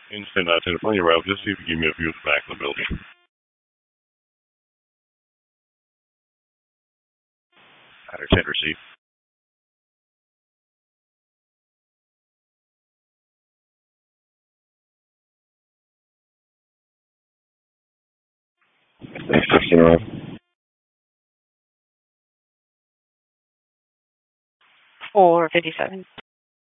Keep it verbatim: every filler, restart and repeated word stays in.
Instant uh, ten to your route. Just see if you give me a view of the back of the building. Out of ten, receive. fifteen arrive. four fifty-seven.